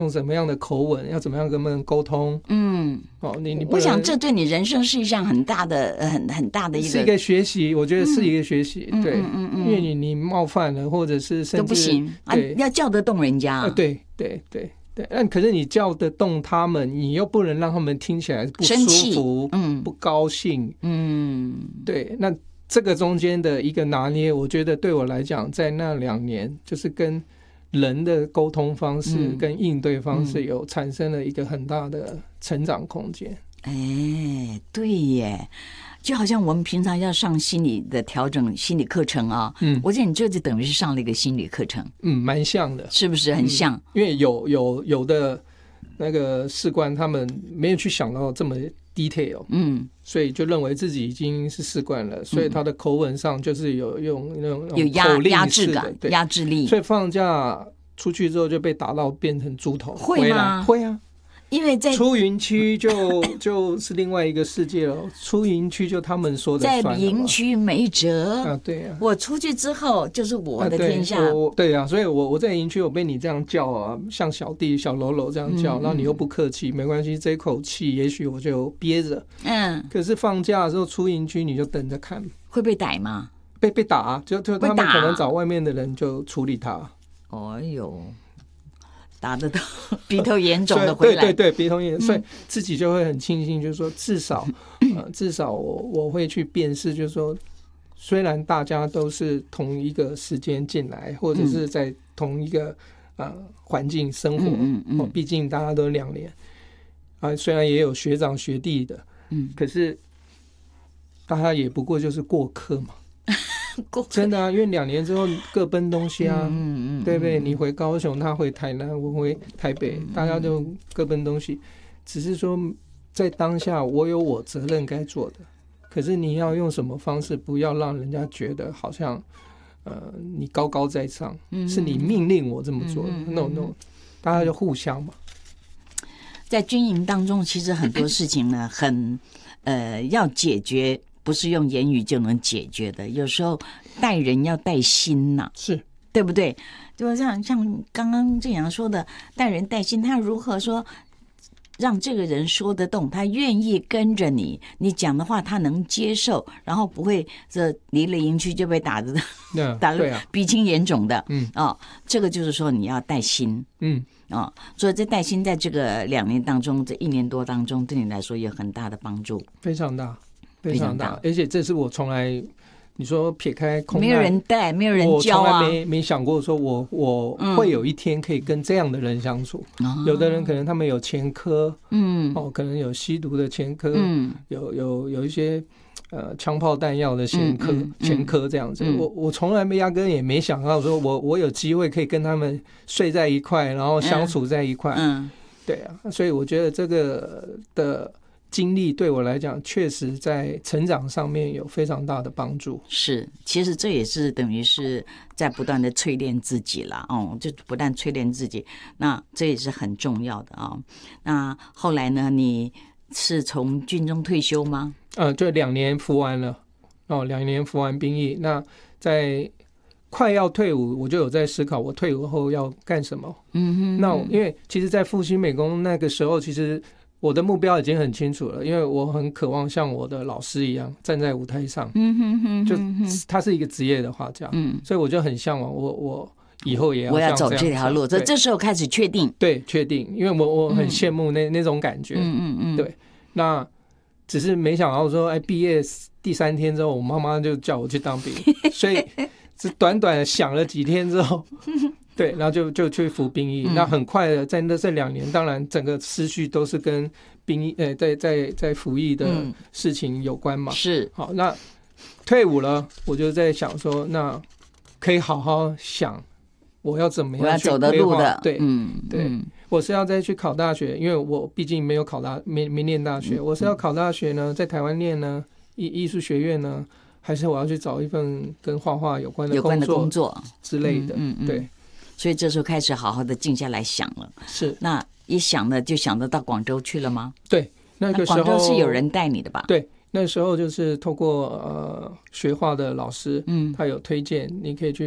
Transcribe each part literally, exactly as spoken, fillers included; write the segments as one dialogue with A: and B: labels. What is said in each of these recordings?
A: 用什么样的口吻，要怎么样跟他们沟通。嗯，哦，你你不
B: 我想这对你人生是一项很大的、很很大的一个
A: 是一个学习，我觉得是一个学习。
B: 嗯、
A: 对，
B: 嗯嗯嗯、
A: 因为你你冒犯了，或者是甚至
B: 都不行啊，要叫得动人家。
A: 啊，对对对对，但可是你叫得动他们，你又不能让他们听起来不舒服，嗯，不高兴，嗯，对，那这个中间的一个拿捏，我觉得对我来讲，在那两年就是跟人的沟通方式跟应对方式有产生了一个很大的成长空间。
B: 哎，对耶，就好像我们平常要上心理的调整心理课程啊，嗯，我觉得你这就等于是上了一个心理课程，
A: 嗯，蛮像的，
B: 是不是很像？
A: 嗯、因为有有有的那个士官他们没有去想到这么 detail， 嗯，所以就认为自己已经是士官了，所以他的口吻上就是有用那种
B: 有压压制感、压制力，
A: 所以放假出去之后就被打到变成猪头，
B: 会吗？
A: 会啊。
B: 因为在
A: 出营区就就是另外一个世界了，出营区就他们说的算了，
B: 在营区没辙
A: 啊，对啊，
B: 我出去之后就是我的天下，
A: 啊、对, 我对啊，所以我我在营区我被你这样叫啊，像小弟小喽啰这样叫，然后、嗯、你又不客气，没关系，这口气也许我就憋着，嗯，可是放假的时候出营区你就等着看，
B: 会被逮吗？
A: 被被打、啊，就就他们可能找外面的人就处理他，
B: 哎呦。打得到鼻头眼肿的回来，
A: 对对对，鼻头眼肿，所以自己就会很庆幸，就是说至少，呃，至少我我会去辨识，就是说，虽然大家都是同一个时间进来，或者是在同一个呃环境生活，嗯嗯，毕竟大家都两年，啊，虽然也有学长学弟的，嗯，可是大家也不过就是过客嘛。真的啊，因为两年之后各奔东西啊，嗯嗯，对不对？你回高雄，他回台南，我回台北，大家就各奔东西。只是说在当下，我有我责任该做的，可是你要用什么方式，不要让人家觉得好像呃你高高在上，是你命令我这么做的。no no， 大家就互相嘛。
B: 在军营当中，其实很多事情呢，很呃要解决。不是用言语就能解决的，有时候带人要带心呐、啊，
A: 是
B: 对不对？就像像刚刚正阳说的，带人带心，他如何说让这个人说得动，他愿意跟着你，你讲的话他能接受，然后不会这离了营区就被打的，打得鼻青眼肿的，嗯啊、哦，这个就是说你要带心，嗯啊、哦，所以这带心在这个两年当中，这一年多当中，对你来说有很大的帮助，
A: 非常大。非常大，而且这是我从来，你说撇开空难，
B: 没有人带，没有人教啊，
A: 我从来没没想过说我我会有一天可以跟这样的人相处。嗯、有的人可能他们有前科，嗯，哦，可能有吸毒的前科，嗯，有有有一些呃枪炮弹药的前科、嗯嗯、前科这样子。嗯、我我从来没压根也没想到说我我有机会可以跟他们睡在一块，然后相处在一块。嗯，嗯对啊，所以我觉得这个的。经历对我来讲，确实在成长上面有非常大的帮助。
B: 是，其实这也是等于是在不断的淬炼自己啦，哦，就不断淬炼自己，那这也是很重要的啊、哦。那后来呢，你是从军中退休吗？
A: 呃，就两年服完了，哦，两年服完兵役，那在快要退伍，我就有在思考我退伍后要干什么。嗯哼，那因为其实，在复兴美工那个时候，其实。我的目标已经很清楚了，因为我很渴望像我的老师一样站在舞台上，嗯哼哼，就他是一个职业的画家，嗯，所以我就很向往，我我以后也要
B: 我要走这条路，这这时候开始确定，
A: 对，确定，因为我我很羡慕那、嗯、那种感觉，嗯嗯嗯，对，那只是没想到说，哎，毕业第三天之后，我妈妈就叫我去当兵，所以是短短想了几天之后。对，然后就就去服兵役，嗯、那很快的，在那这两年，当然整个思绪都是跟兵役，呃，在在在服役的事情有关嘛。
B: 是、嗯，
A: 好，那退伍了，我就在想说，那可以好好想，我要怎么样去
B: 我要走的路的，
A: 对，嗯，对，嗯、我是要再去考大学，因为我毕竟没有考大，没没念大学，我是要考大学呢，在台湾念呢，艺艺术学院呢，还是我要去找一份跟画画有关的工作
B: 有关的工作
A: 之类的，嗯嗯嗯、对。
B: 所以这时候开始好好的静下来想了，
A: 是
B: 那一想呢，就想得到广州去了吗？
A: 对，那个时候
B: 广州是有人带你的吧？
A: 对，那时候就是透过呃学画的老师，嗯，他有推荐你可以去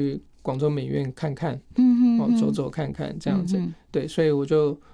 A: 广州美院看看，
B: 嗯嗯，
A: 哦，走走看看这样子。
B: 嗯嗯
A: 对，所以我就